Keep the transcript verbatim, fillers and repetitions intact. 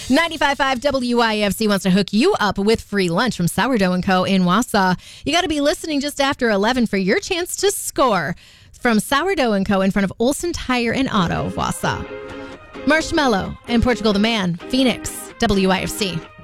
ninety-five point five W I F C wants to hook you up with free lunch from Sourdough and Co. in Wausau. You got to be listening just after eleven for your chance to score from Sourdough and Co. in front of Olson Tire and Auto of Wausau. Marshmallow and Portugal the Man, Phoenix, W I F C.